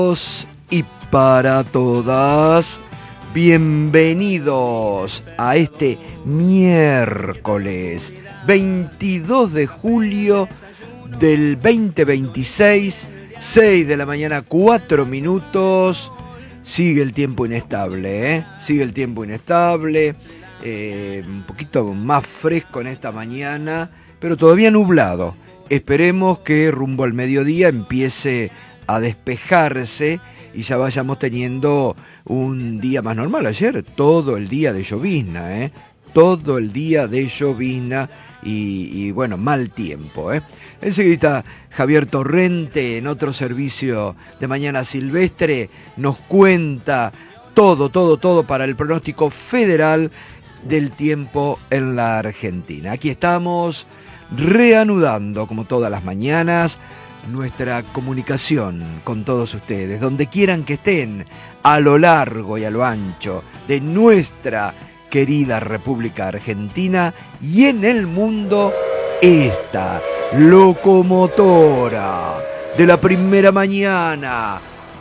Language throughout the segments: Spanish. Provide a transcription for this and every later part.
Y para todas, bienvenidos a este miércoles 22 de julio del 2026, 6 de la mañana, 4 minutos. Sigue el tiempo inestable, sigue el tiempo inestable, un poquito más fresco en esta mañana, pero todavía nublado. Esperemos que rumbo al mediodía empiece a despejarse y ya vayamos teniendo un día más normal. Ayer todo el día de llovizna, todo el día de llovizna y bueno, mal tiempo. Enseguida Javier Torrente, en otro servicio de Mañana Silvestre, nos cuenta todo para el pronóstico federal del tiempo en la Argentina. Aquí estamos reanudando, como todas las mañanas, nuestra comunicación con todos ustedes, donde quieran que estén, a lo largo y a lo ancho de nuestra querida República Argentina y en el mundo, esta locomotora de la primera mañana,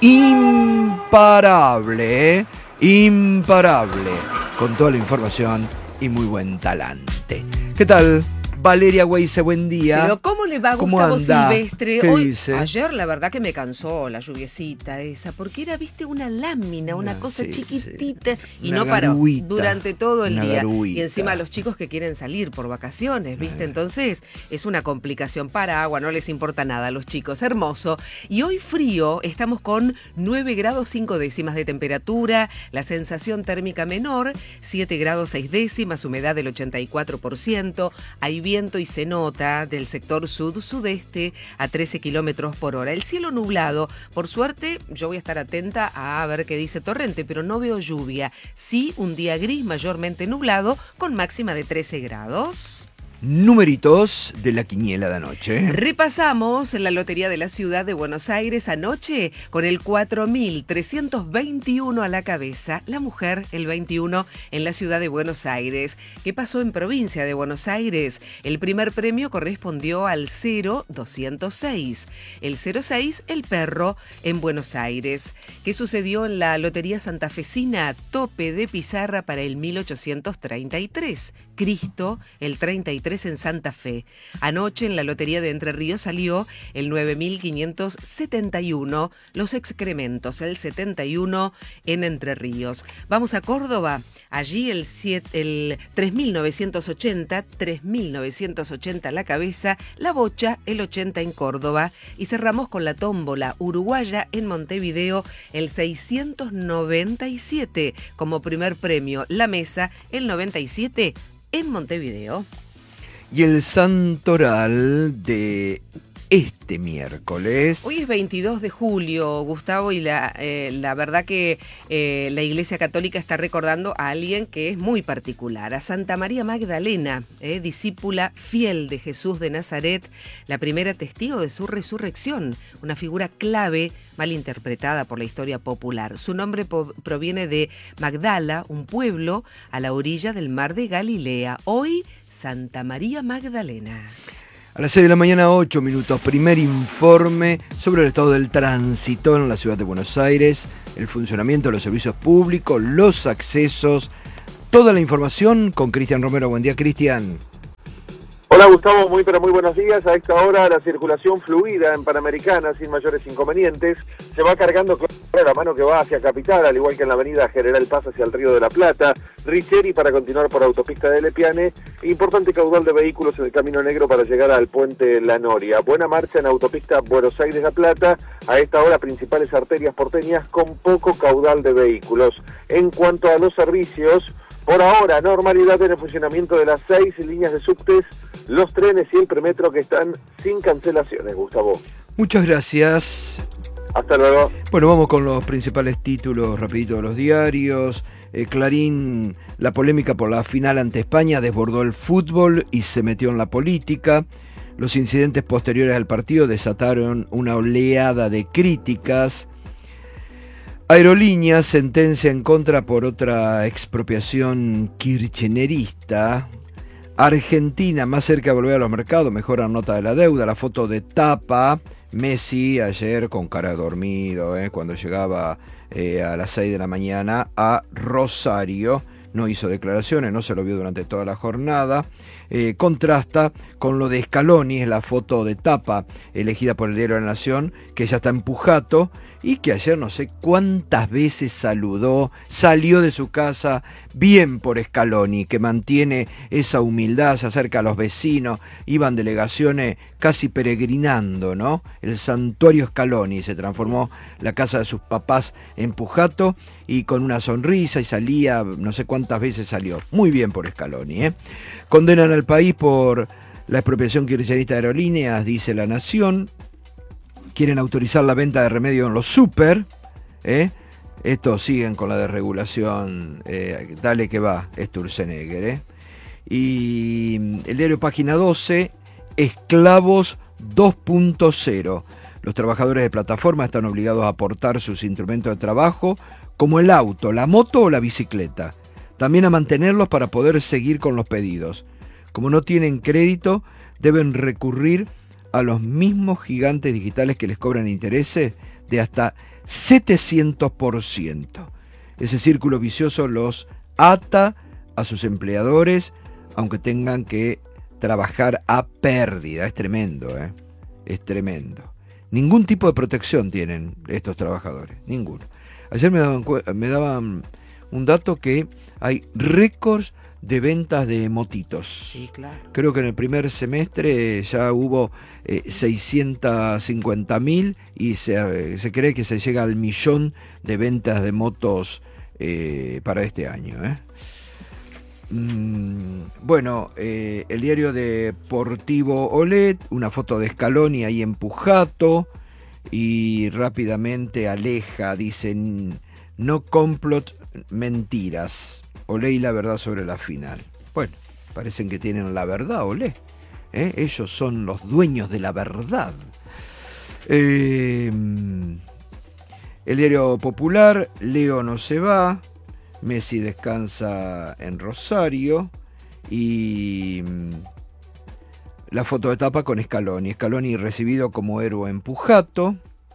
imparable, imparable, con toda la información y muy buen talante. ¿Qué tal? Valeria Weise, buen día. Pero ¿cómo le va a ¿Cómo Gustavo anda? Silvestre? ¿Qué Hoy, dice? ayer la verdad que me cansó la lluviecita esa, porque era, viste, una lámina, una cosa sí, chiquitita, sí. y Una no paró garuita, durante todo el una día. garuita. Y encima los chicos que quieren salir por vacaciones, viste, entonces es una complicación. Para agua, no les importa nada a los chicos, hermoso. Y hoy frío, estamos con 9 grados 5 décimas de temperatura, la sensación térmica menor, 7 grados 6 décimas, humedad del 84%, hay viento y se nota del sector sud-sudeste a 13 kilómetros por hora. El cielo nublado, por suerte, yo voy a estar atenta a ver qué dice Torrente, pero no veo lluvia. Sí, un día gris, mayormente nublado, con máxima de 13 grados. Numeritos de la quiniela de anoche. Repasamos la lotería de la ciudad de Buenos Aires anoche con el 4.321 a la cabeza. La mujer, el 21 en la ciudad de Buenos Aires. ¿Qué pasó en provincia de Buenos Aires? El primer premio correspondió al 0206. El 06, el perro en Buenos Aires. ¿Qué sucedió en la lotería santafesina? Tope de pizarra para el 1833. Cristo, el 33 en Santa Fe. Anoche en la lotería de Entre Ríos salió el 9571, los excrementos, el 71 en Entre Ríos. Vamos a Córdoba, allí el 3980 la cabeza, la bocha, el 80 en Córdoba. Y cerramos con la tómbola uruguaya en Montevideo, el 697 como primer premio, la mesa, el 97 en Montevideo. Y el santoral de este miércoles. Hoy es 22 de julio, Gustavo, y la verdad que la Iglesia Católica está recordando a alguien que es muy particular, a Santa María Magdalena, discípula fiel de Jesús de Nazaret, la primera testigo de su resurrección, una figura clave mal interpretada por la historia popular. Su nombre proviene de Magdala, un pueblo a la orilla del mar de Galilea. Hoy, Santa María Magdalena. A las 6 de la mañana, 8 minutos, primer informe sobre el estado del tránsito en la ciudad de Buenos Aires, el funcionamiento de los servicios públicos, los accesos, toda la información con Cristian Romero. Buen día, Cristian. Hola Gustavo, muy buenos días. A esta hora la circulación fluida en Panamericana sin mayores inconvenientes. Se va cargando la mano que va hacia Capital, al igual que en la avenida General Paz hacia el Río de la Plata, Richeri para continuar por autopista de Lepiane. Importante caudal de vehículos en el Camino Negro para llegar al puente La Noria. Buena marcha en autopista Buenos Aires-La Plata. A esta hora principales arterias porteñas con poco caudal de vehículos. En cuanto a los servicios, por ahora normalidad en el funcionamiento de las 6 líneas de subtes, los trenes y el premetro que están sin cancelaciones, Gustavo. Muchas gracias. Hasta luego. Bueno, vamos con los principales títulos rapidito de los diarios. Clarín, la polémica por la final ante España desbordó el fútbol y se metió en la política. Los incidentes posteriores al partido desataron una oleada de críticas. Aerolíneas sentencia en contra por otra expropiación kirchnerista. Argentina más cerca de volver a los mercados, mejora nota de la deuda, la foto de tapa, Messi ayer con cara de dormido, cuando llegaba a las 6 de la mañana a Rosario, no hizo declaraciones, no se lo vio durante toda la jornada. Contrasta con lo de Scaloni, es la foto de tapa elegida por el Diario de la Nación, que ya está en Pujato y que ayer no sé cuántas veces saludó, salió de su casa, bien por Scaloni, que mantiene esa humildad, se acerca a los vecinos, iban delegaciones casi peregrinando, ¿no? El santuario Scaloni se transformó la casa de sus papás en Pujato y con una sonrisa y salía, no sé cuántas veces salió. Muy bien por Scaloni, Condenan al país por la expropiación kirchnerista de aerolíneas, dice La Nación. Quieren autorizar la venta de remedios en los súper. Estos siguen con la desregulación. Dale que va, Sturzenegger. Y el diario Página 12, esclavos 2.0. Los trabajadores de plataforma están obligados a aportar sus instrumentos de trabajo, como el auto, la moto o la bicicleta. También a mantenerlos para poder seguir con los pedidos. Como no tienen crédito, deben recurrir a los mismos gigantes digitales que les cobran intereses de hasta 700%. Ese círculo vicioso los ata a sus empleadores, aunque tengan que trabajar a pérdida. Es tremendo, es tremendo. Ningún tipo de protección tienen estos trabajadores, ninguno. Ayer me daban un dato que hay récords de ventas de motitos. Sí, claro. Creo que en el primer semestre ya hubo 650.000 y se cree que se llega al 1.000.000 de ventas de motos para este año. Bueno, el diario Deportivo Olé, una foto de Scaloni ahí en Pujato y rápidamente aleja, dicen no complot, mentiras. Olé y la verdad sobre la final. Bueno, parecen que tienen la verdad, Olé. Ellos son los dueños de la verdad. El diario Popular, Leo no se va, Messi descansa en Rosario y la foto de tapa con Scaloni. Scaloni recibido como héroe en Pujato.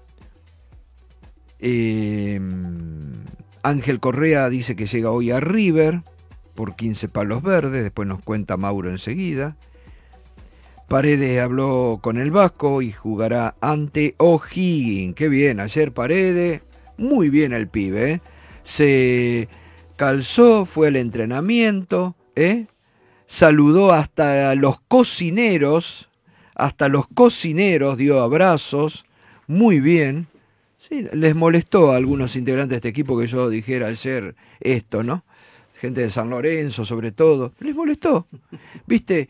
Ángel Correa dice que llega hoy a River por 15 palos verdes, después nos cuenta Mauro enseguida. Paredes habló con el Vasco y jugará ante O'Higgins. Qué bien, ayer Paredes, muy bien el pibe, se calzó, fue al entrenamiento, saludó hasta los cocineros, dio abrazos, muy bien. Sí, les molestó a algunos integrantes de este equipo que yo dijera ayer esto, ¿no? Gente de San Lorenzo, sobre todo. Les molestó. ¿Viste?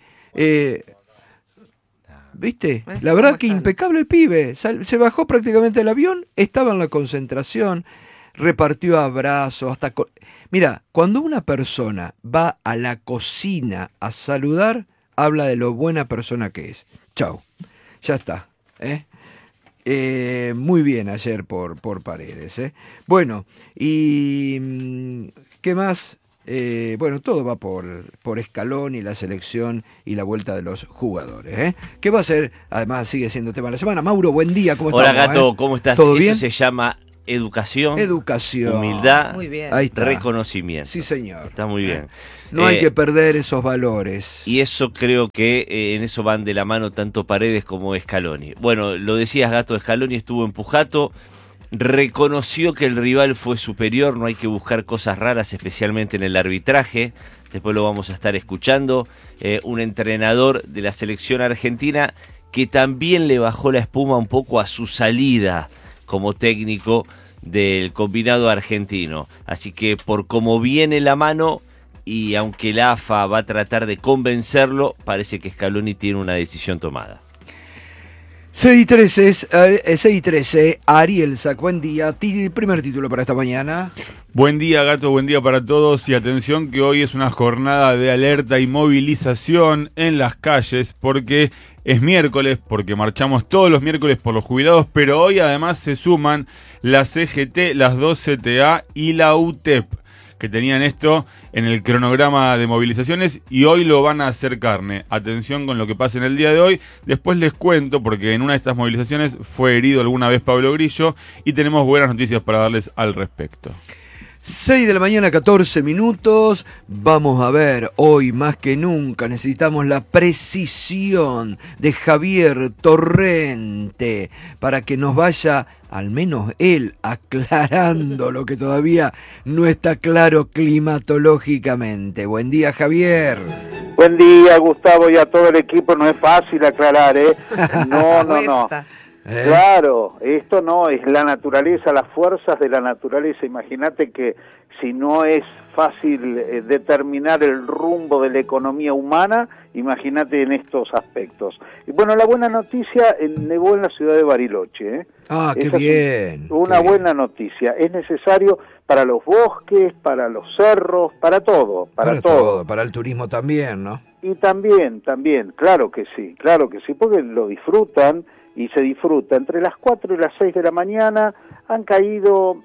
La verdad que impecable el pibe. Se bajó prácticamente del avión, estaba en la concentración, repartió abrazos. Mira, cuando una persona va a la cocina a saludar, habla de lo buena persona que es. Chau. Ya está. Muy bien ayer por Paredes. Bueno, y ¿qué más? Bueno, todo va por Scaloni, la selección y la vuelta de los jugadores. ¿Qué va a ser? Además sigue siendo tema de la semana. Mauro, buen día, ¿cómo estás? Hola Gato, ¿cómo estás? ¿Todo bien? Eso se llama educación, humildad, muy bien. reconocimiento. Sí, señor. Está muy bien. No hay que perder esos valores. Y eso creo que en eso van de la mano tanto Paredes como Scaloni. Bueno, lo decías, Gato, Scaloni estuvo en Pujato, reconoció que el rival fue superior, no hay que buscar cosas raras, especialmente en el arbitraje. Después lo vamos a estar escuchando. Un entrenador de la selección argentina que también le bajó la espuma un poco a su salida como técnico del combinado argentino. Así que por cómo viene la mano, y aunque la AFA va a tratar de convencerlo, parece que Scaloni tiene una decisión tomada. 6:13, Ariel Sacbuen-Día, primer título para esta mañana. Buen día, Gato, buen día para todos y atención que hoy es una jornada de alerta y movilización en las calles porque es miércoles, porque marchamos todos los miércoles por los jubilados, pero hoy además se suman la CGT, las dos CTA y la UTEP. que tenían esto en el cronograma de movilizaciones y hoy lo van a hacer carne. Atención con lo que pasa en el día de hoy. Después les cuento, porque en una de estas movilizaciones fue herido alguna vez Pablo Grillo y tenemos buenas noticias para darles al respecto. 6 de la mañana, 14 minutos. Vamos a ver, hoy más que nunca necesitamos la precisión de Javier Torrente para que nos vaya, al menos él, aclarando lo que todavía no está claro climatológicamente. Buen día, Javier. Buen día, Gustavo, y a todo el equipo. No es fácil aclarar, ¿eh? No. Claro, esto no es la naturaleza, las fuerzas de la naturaleza. Imagínate que si no es fácil determinar el rumbo de la economía humana, imagínate en estos aspectos. Y bueno, la buena noticia, nevó en la ciudad de Bariloche, ¿eh? Ah, qué bien. Una buena noticia. Es necesario para los bosques, para los cerros, para todo, para todo. Para el turismo también, ¿no? Y también, claro que sí, porque lo disfrutan. Y se disfruta. Entre las 4 y las 6 de la mañana han caído,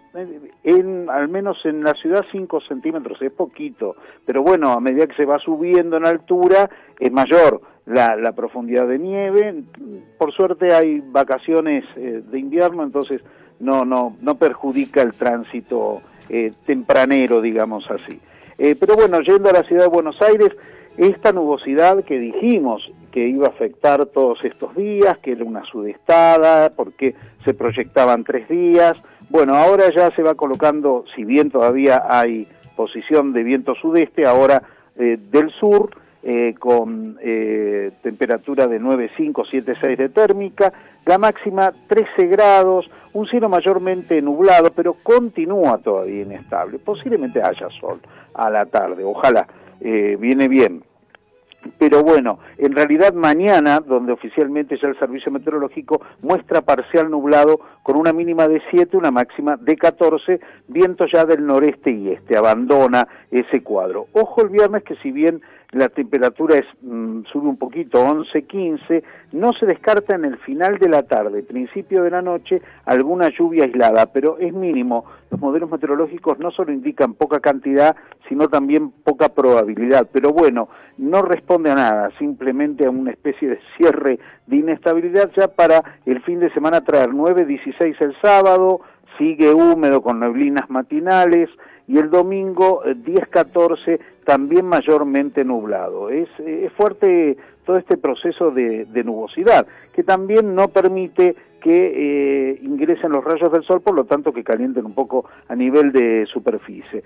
al menos en la ciudad, 5 centímetros, es poquito, pero bueno, a medida que se va subiendo en altura, es mayor la profundidad de nieve. Por suerte hay vacaciones de invierno, entonces no perjudica el tránsito tempranero, digamos así. Pero bueno, yendo a la ciudad de Buenos Aires, esta nubosidad que dijimos que iba a afectar todos estos días, que era una sudestada, porque se proyectaban 3 días, bueno, ahora ya se va colocando, si bien todavía hay posición de viento sudeste, ahora del sur, con temperatura de 9,5, 7,6 de térmica, la máxima 13 grados, un cielo mayormente nublado, pero continúa todavía inestable, posiblemente haya sol a la tarde, ojalá, viene bien. Pero bueno, en realidad mañana, donde oficialmente ya el servicio meteorológico muestra parcial nublado con una mínima de 7, una máxima de 14, viento ya del noreste y este, abandona ese cuadro. Ojo el viernes que si bien la temperatura sube un poquito, 11, 15, no se descarta en el final de la tarde, principio de la noche, alguna lluvia aislada, pero es mínimo. Los modelos meteorológicos no solo indican poca cantidad, sino también poca probabilidad, pero bueno, no responde a nada, simplemente a una especie de cierre de inestabilidad ya para el fin de semana traer 9-16 el sábado, sigue húmedo con neblinas matinales, y el domingo 10-14 también mayormente nublado. Es fuerte todo este proceso de nubosidad, que también no permite que ingresen los rayos del sol, por lo tanto que calienten un poco a nivel de superficie.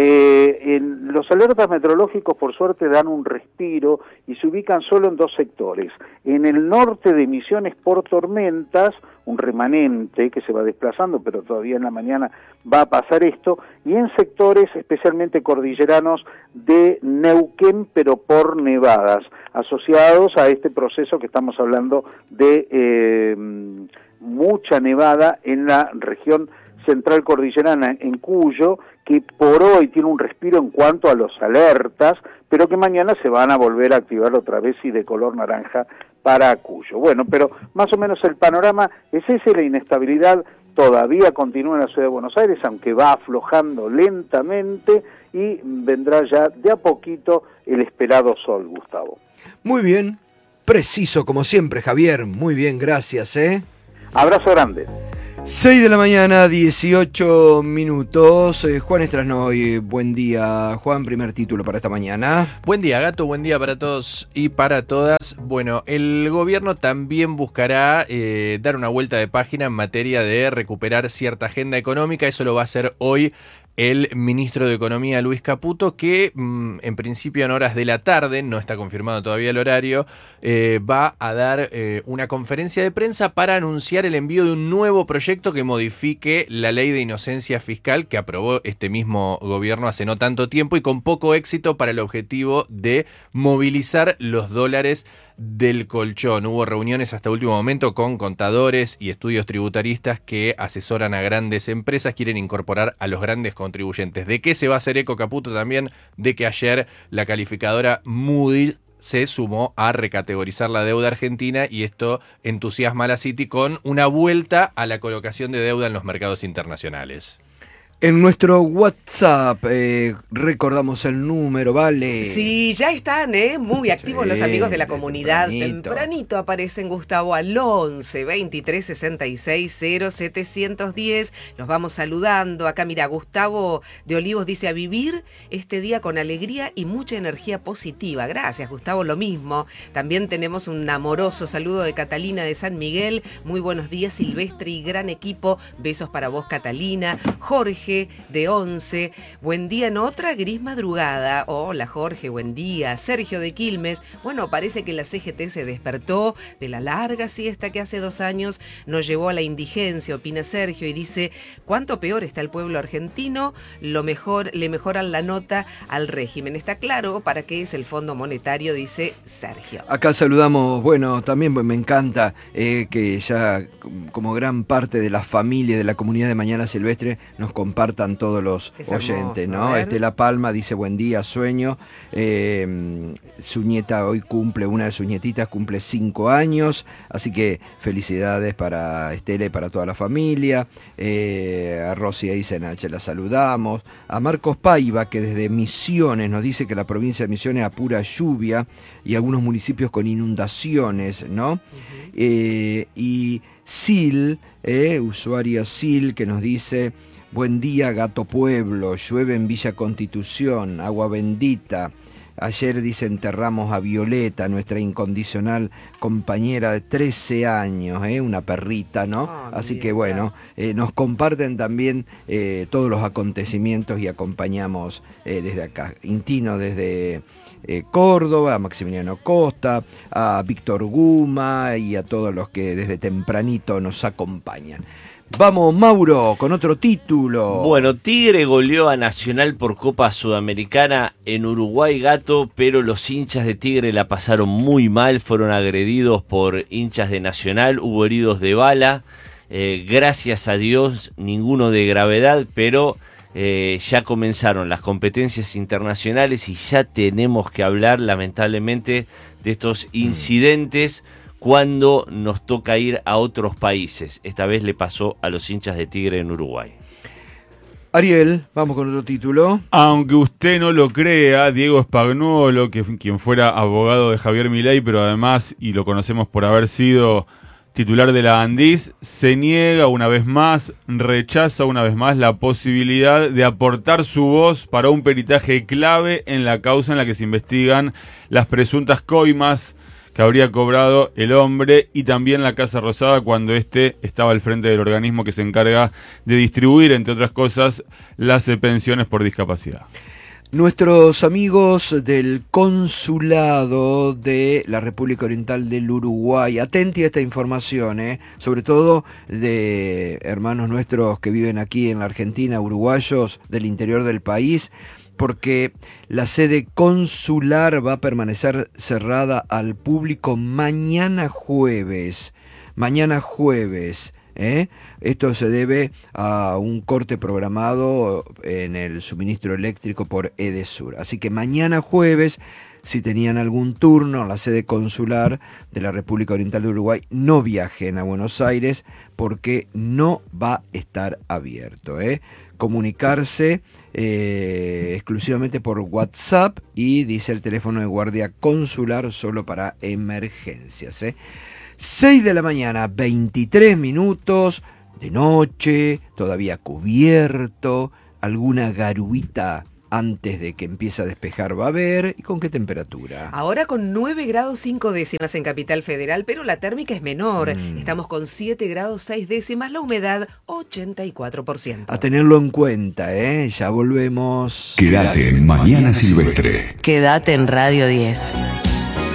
Los alertas meteorológicos, por suerte, dan un respiro y se ubican solo en 2 sectores. En el norte de Misiones por tormentas, un remanente que se va desplazando, pero todavía en la mañana va a pasar esto, y en sectores especialmente cordilleranos de Neuquén, pero por nevadas, asociados a este proceso que estamos hablando de mucha nevada en la región central cordillerana, en Cuyo, que por hoy tiene un respiro en cuanto a los alertas, pero que mañana se van a volver a activar otra vez y de color naranja para Cuyo. Bueno, pero más o menos el panorama es ese, la inestabilidad todavía continúa en la ciudad de Buenos Aires, aunque va aflojando lentamente y vendrá ya de a poquito el esperado sol, Gustavo. Muy bien, preciso como siempre, Javier, muy bien, gracias, Abrazo grande. 6 de la mañana, 18 minutos. Juan Estrasnoy, buen día. Juan, primer título para esta mañana. Buen día, Gato, buen día para todos y para todas. Bueno, el gobierno también buscará dar una vuelta de página en materia de recuperar cierta agenda económica. Eso lo va a hacer hoy el ministro de Economía, Luis Caputo, que en principio en horas de la tarde, no está confirmado todavía el horario, va a dar una conferencia de prensa para anunciar el envío de un nuevo proyecto que modifique la ley de inocencia fiscal que aprobó este mismo gobierno hace no tanto tiempo y con poco éxito para el objetivo de movilizar los dólares del colchón. Hubo reuniones hasta último momento con contadores y estudios tributaristas que asesoran a grandes empresas, quieren incorporar a los grandes contribuyentes. ¿De qué se va a hacer eco Caputo también? De que ayer la calificadora Moody's se sumó a recategorizar la deuda argentina y esto entusiasma a la City con una vuelta a la colocación de deuda en los mercados internacionales. En nuestro WhatsApp recordamos el número, ¿vale? Sí, ya están muy activos los amigos de la comunidad. Tempranito aparecen, Gustavo, al 11 23 66 0710. Los vamos saludando. Acá, mira, Gustavo de Olivos dice: a vivir este día con alegría y mucha energía positiva. Gracias, Gustavo, lo mismo. También tenemos un amoroso saludo de Catalina de San Miguel. Muy buenos días, Silvestre y gran equipo. Besos para vos, Catalina. Jorge de 11, buen día en otra gris madrugada. Hola Jorge, buen día. Sergio de Quilmes, bueno, parece que la CGT se despertó de la larga siesta que hace 2 años nos llevó a la indigencia, opina Sergio, y dice: cuánto peor está el pueblo argentino, le mejoran la nota al régimen. Está claro para qué es el Fondo Monetario, dice Sergio. Acá saludamos, bueno, también me encanta que ya como gran parte de la familia de la comunidad de Mañana Silvestre nos compartan todos los oyentes, ¿no? Estela Palma dice: buen día, sueño. Su nieta hoy una de sus nietitas cumple 5 años, así que felicidades para Estela y para toda la familia. A Rosy Eisenach la saludamos. A Marcos Paiva, que desde Misiones nos dice que la provincia de Misiones apura lluvia y algunos municipios con inundaciones, ¿no? Y Sil, usuario Sil, que nos dice: buen día, Gato Pueblo, llueve en Villa Constitución, agua bendita. Ayer, dice, enterramos a Violeta, nuestra incondicional compañera de 13 años, una perrita, ¿no? Así que bueno, nos comparten también todos los acontecimientos y acompañamos desde acá. Intino desde Córdoba, a Maximiliano Costa, a Víctor Guma y a todos los que desde tempranito nos acompañan. Vamos, Mauro, con otro título. Bueno, Tigre goleó a Nacional por Copa Sudamericana en Uruguay, Gato, pero los hinchas de Tigre la pasaron muy mal, fueron agredidos por hinchas de Nacional, hubo heridos de bala, gracias a Dios ninguno de gravedad, pero ya comenzaron las competencias internacionales y ya tenemos que hablar lamentablemente de estos incidentes cuando nos toca ir a otros países. Esta vez le pasó a los hinchas de Tigre en Uruguay. Ariel, vamos con otro título. Aunque usted no lo crea, Diego Spagnuolo, quien fuera abogado de Javier Milei, pero además, y lo conocemos por haber sido titular de la Andis, se niega una vez más, rechaza una vez más la posibilidad de aportar su voz para un peritaje clave en la causa en la que se investigan las presuntas coimas que habría cobrado el hombre y también la Casa Rosada cuando estaba al frente del organismo que se encarga de distribuir, entre otras cosas, las pensiones por discapacidad. Nuestros amigos del Consulado de la República Oriental del Uruguay, atenti a esta información, sobre todo de hermanos nuestros que viven aquí en la Argentina, uruguayos del interior del país, porque la sede consular va a permanecer cerrada al público mañana jueves. Esto se debe a un corte programado en el suministro eléctrico por Edesur. Así que mañana jueves, si tenían algún turno en la sede consular de la República Oriental de Uruguay, no viajen a Buenos Aires porque no va a estar abierto. Comunicarse exclusivamente por WhatsApp y dice el teléfono de guardia consular solo para emergencias. 6 de la mañana, 23 minutos, de noche, todavía cubierto, alguna garuita antes de que empiece a despejar va a haber. ¿Y con qué temperatura? Ahora con 9 grados 5 décimas en Capital Federal, pero la térmica es menor. Estamos con 7 grados 6 décimas, la humedad 84%. A tenerlo en cuenta, ya volvemos. Quédate en Mañana Silvestre. Quédate en Radio 10.